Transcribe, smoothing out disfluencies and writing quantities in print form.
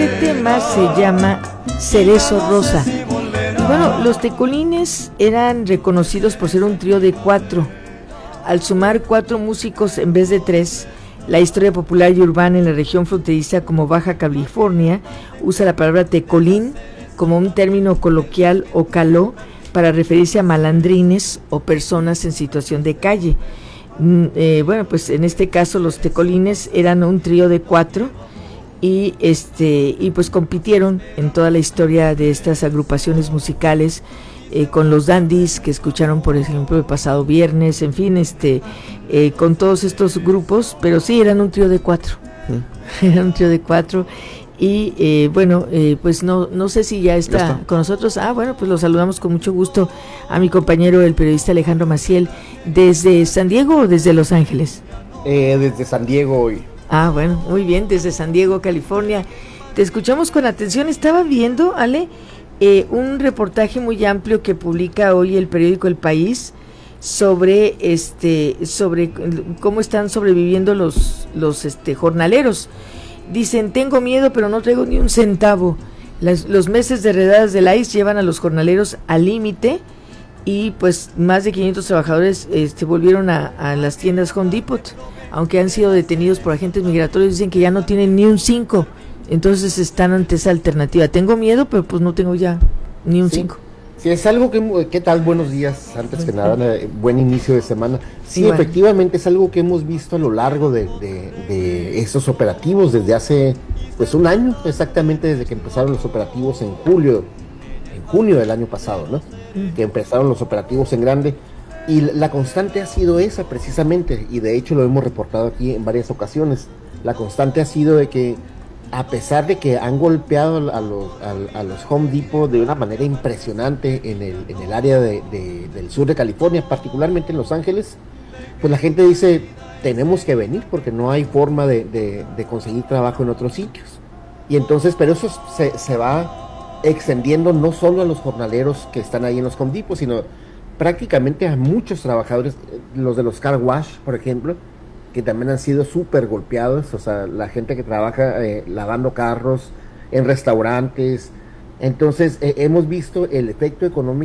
Este tema se llama Cerezo Rosa. Y bueno, los Tecolines eran reconocidos por ser un trío de 4. Al sumar 4 músicos en vez de 3, la historia popular y urbana en la región fronteriza como Baja California usa la palabra tecolín como un término coloquial o caló para referirse a malandrines o personas en situación de calle. Bueno, pues en este caso los Tecolines eran un trío de 4 y pues compitieron en toda la historia de estas agrupaciones musicales con los Dandies que escucharon, por ejemplo, el pasado viernes, en fin, con todos estos grupos, pero sí eran un trío de 4. Eran un trío de 4 y bueno, pues no sé si ya está con nosotros. Bueno, pues lo saludamos con mucho gusto a mi compañero, el periodista Alejandro Maciel, desde San Diego o desde Los Ángeles. Desde San Diego hoy. Bueno, muy bien, desde San Diego, California. Te escuchamos con atención. Estaba viendo, Ale, un reportaje muy amplio que publica hoy el periódico El País sobre cómo están sobreviviendo los jornaleros. Dicen, tengo miedo, pero no traigo ni un centavo. Los meses de redadas del ICE llevan a los jornaleros al límite y pues más de 500 trabajadores volvieron a las tiendas Home Depot, aunque han sido detenidos por agentes migratorios. Dicen que ya no tienen ni un 5, entonces están ante esa alternativa. Tengo miedo, pero pues no tengo ya ni un 5. Sí, es algo ¿qué tal? Buenos días, antes que nada, buen inicio de semana. Sí, bueno, efectivamente es algo que hemos visto a lo largo de estos operativos desde hace pues un año, exactamente desde que empezaron los operativos en junio del año pasado, ¿no? Que empezaron los operativos en grande. Y la constante ha sido esa precisamente, y de hecho lo hemos reportado aquí en varias ocasiones. La constante ha sido de que a pesar de que han golpeado a los Home Depot de una manera impresionante en el área del sur de California, particularmente en Los Ángeles, pues la gente dice, tenemos que venir porque no hay forma de conseguir trabajo en otros sitios. Y entonces, pero eso se va extendiendo no solo a los jornaleros que están ahí en los Home Depot, sino prácticamente a muchos trabajadores, los de los car wash, por ejemplo, que también han sido súper golpeados, o sea, la gente que trabaja lavando carros en restaurantes. Entonces hemos visto el efecto económico